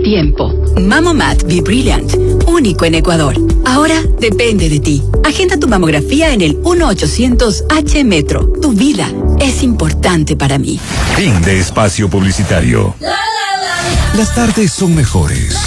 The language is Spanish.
tiempo. Mamomat Be Brilliant, único en Ecuador. Ahora depende de ti. Agenda tu mamografía en el 1-800-H-Metro. Tu vida es importante para mí. Fin de espacio publicitario. Las tardes son mejores